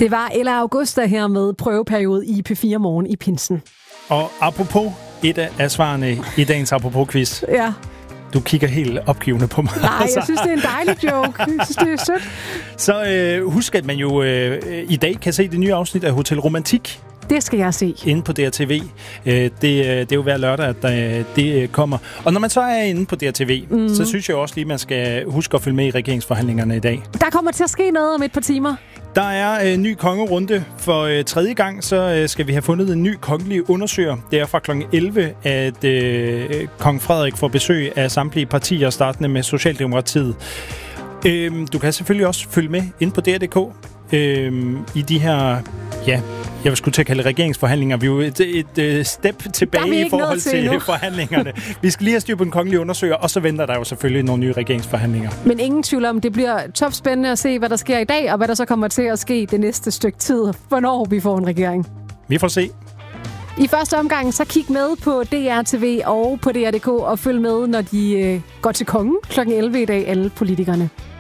Det var Ella Augusta her med prøveperiode i P4 Morgen i pinsen. Og apropos et af svarene i dagens apropos-quiz. Ja. Du kigger helt opgivende på mig. Nej, jeg synes, det er en dejlig joke. Jeg synes, det er sødt. Så husk, at man jo i dag kan se det nye afsnit af Hotel Romantik. Det skal jeg se. Inde på DRTV. Det er jo hver lørdag, at det kommer. Og når man så er inde på DRTV, så synes jeg også lige, at man skal huske at følge med i regeringsforhandlingerne i dag. Der kommer til at ske noget om et par timer. Der er en ny kongerunde. For tredje gang, så skal vi have fundet en ny kongelig undersøger. Det er fra kl. 11, at kong Frederik får besøg af samtlige partier, startende med Socialdemokratiet. Du kan selvfølgelig også følge med inde på DR.dk i de her, ja, jeg vil skulle til at kalde regeringsforhandlinger. Vi er jo et step tilbage i forhold til forhandlingerne. Vi skal lige have styr på en kongelig undersøger, og så venter der jo selvfølgelig nogle nye regeringsforhandlinger. Men ingen tvivl om, det bliver topspændende at se, hvad der sker i dag, og hvad der så kommer til at ske det næste stykke tid, hvornår vi får en regering. Vi får se. I første omgang, så kig med på DRTV og på DR.dk og følg med, når de går til kongen kl. 11 i dag, alle politikerne.